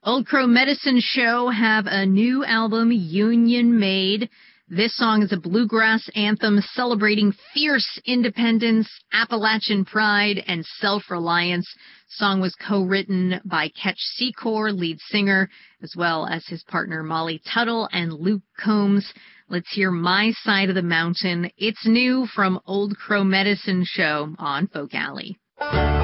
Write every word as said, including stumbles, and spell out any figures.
Old Crow Medicine Show have a new album, Union Made. This song is a bluegrass anthem celebrating fierce independence, Appalachian pride, and self-reliance. The song was co-written by Ketch Secor, lead singer, as well as his partner Molly Tuttle and Luke Combs. Let's hear My Side of the Mountain. It's new from Old Crow Medicine Show on Folk Alley.